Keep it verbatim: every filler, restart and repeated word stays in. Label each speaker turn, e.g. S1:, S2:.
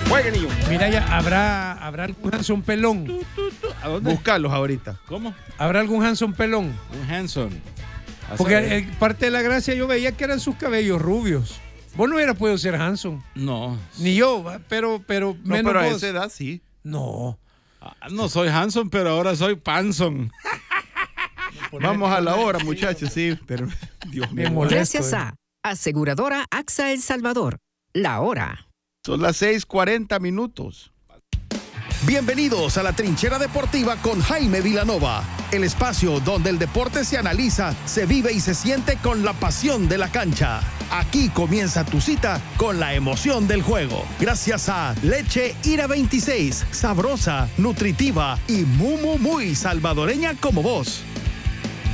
S1: Juegue, niño.
S2: Mira, ya habrá, habrá algún Hanson pelón.
S3: ¿A dónde?
S1: Buscarlos ahorita.
S3: ¿Cómo?
S2: Habrá algún Hanson pelón.
S3: Un Hanson.
S2: Porque eh, parte de la gracia yo veía que eran sus cabellos rubios. Vos no hubieras podido ser Hanson.
S3: No.
S2: Ni yo, ¿va? pero, pero
S1: No,
S2: menos
S1: pero a
S2: vos.
S1: esa edad sí.
S2: No.
S3: Ah, no soy Hanson, pero ahora soy Panson.
S1: Vamos a la hora, muchachos, sí. Pero, Dios mío.
S4: Gracias a Aseguradora AXA El Salvador. La hora.
S1: Son las seis cuarenta minutos.
S5: Bienvenidos a la Trinchera Deportiva con Jaime Vilanova, el espacio donde el deporte se analiza, se vive y se siente con la pasión de la cancha. Aquí comienza tu cita con la emoción del juego. Gracias a Leche Ira veintiséis, sabrosa, nutritiva y muy, muy, muy salvadoreña como vos.